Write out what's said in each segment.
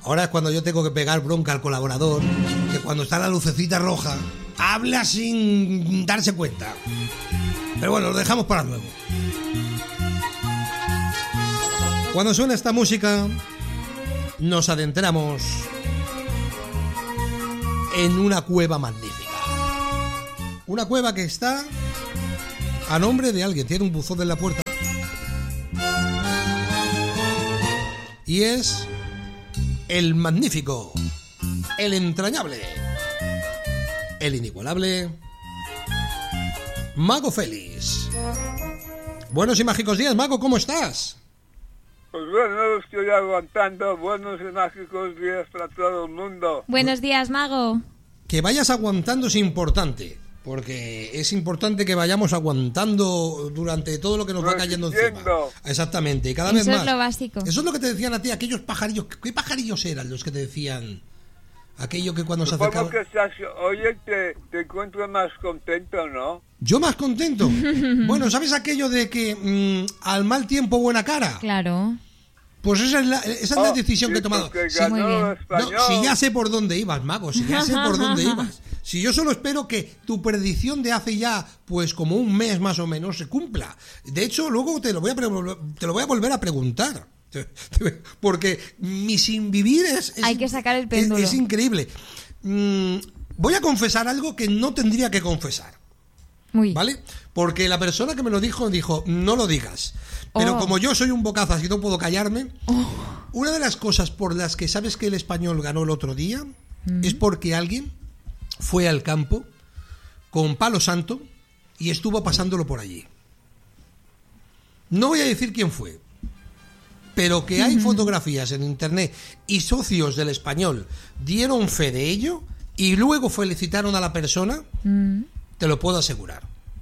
Ahora es cuando yo tengo que pegar bronca al colaborador, que cuando está la lucecita roja, habla sin darse cuenta. Pero bueno, lo dejamos para luego. Cuando suena esta música, nos adentramos en una cueva magnífica. Una cueva que está a nombre de alguien, tiene un buzón en la puerta. Y es el magnífico, el entrañable, el inigualable Mago Félix. Buenos y mágicos días, Mago, ¿cómo estás? Pues bueno, estoy aguantando. Buenos y mágicos días para todo el mundo. Buenos días, Mago. Que vayas aguantando es importante, porque es importante que vayamos aguantando durante todo lo que nos va cayendo encima. Exactamente, y cada vez más. Eso es lo básico. Eso es lo que te decían a ti, aquellos pajarillos. ¿Qué pajarillos eran los que te decían? Aquello que cuando se acercaban... Que estás, oye, te encuentro más contento, ¿no? ¿Yo más contento? Bueno, ¿sabes aquello de que al mal tiempo buena cara? Claro. Pues esa es la decisión que he tomado. Sí, muy bien. No, si ya sé por dónde ibas, Mago, si ya sé por dónde ibas. Si yo solo espero que tu predicción de hace ya, pues como un mes más o menos, se cumpla. De hecho, luego te lo voy a volver a preguntar. Porque mi sin vivir hay que sacar el péndulo. Es increíble. Voy a confesar algo que no tendría que confesar. Uy. ¿Vale? Porque la persona que me lo dijo, no lo digas. Pero como yo soy un bocazas y no puedo callarme, una de las cosas por las que sabes que el Español ganó el otro día es porque alguien fue al campo con palo santo y estuvo pasándolo por allí. No voy a decir quién fue, pero que hay fotografías en internet y socios del Español dieron fe de ello y luego felicitaron a la persona, te lo puedo asegurar.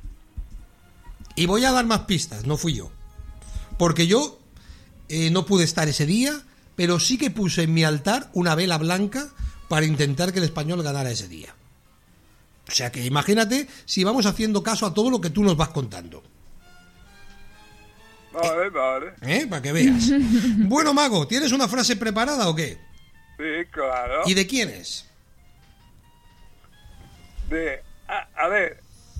Y voy a dar más pistas, no fui yo. Porque yo no pude estar ese día, pero sí que puse en mi altar una vela blanca para intentar que el Español ganara ese día. O sea que imagínate si vamos haciendo caso a todo lo que tú nos vas contando. Vale. Para que veas. Bueno, Mago, ¿tienes una frase preparada o qué? Sí, claro. ¿Y de quién es? A ver,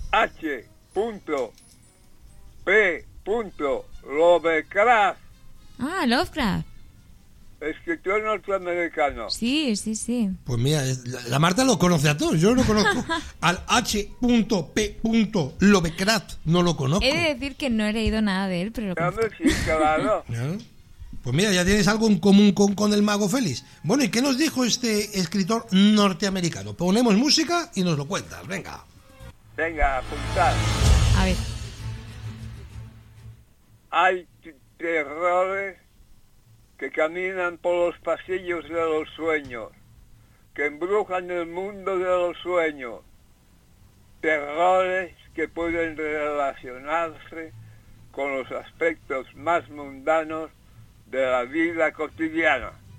H.P. Lovecraft. Ah, Lovecraft. Escritor norteamericano. Sí. Pues mira, la Marta lo conoce a todos, yo no conozco. Al H.P. Lovecraft no lo conozco. He de decir que no he leído nada de él, pero lo conozco. Sí, claro. ¿No? Pues mira, ya tienes algo en común con el Mago Félix. Bueno, ¿y qué nos dijo este escritor norteamericano? Ponemos música y nos lo cuentas, venga. Venga, apuntar. A ver. Hay terrores que caminan por los pasillos de los sueños, que embrujan el mundo de los sueños. Terrores que pueden relacionarse con los aspectos más mundanos de la vida cotidiana.